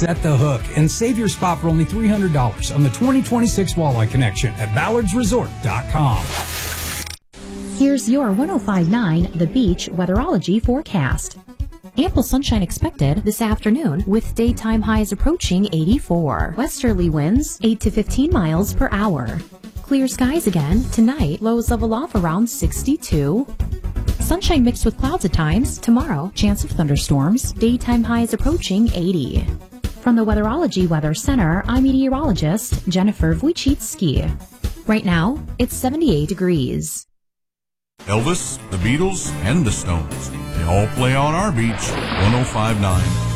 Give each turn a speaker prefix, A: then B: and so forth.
A: Set the hook and save your spot for only $300 on the 2026 Walleye Connection at ballardsresort.com.
B: Here's your 105.9 The Beach weatherology forecast. Ample sunshine expected this afternoon with daytime highs approaching 84. Westerly winds 8 to 15 miles per hour. Clear skies again tonight, lows level off around 62. Sunshine mixed with clouds at times. Tomorrow, chance of thunderstorms, daytime highs approaching 80. From the Weatherology Weather Center, I'm meteorologist Jennifer Wojcicki. Right now, it's 78 degrees.
C: Elvis, the Beatles, and the Stones. They all play on our beach. 105.9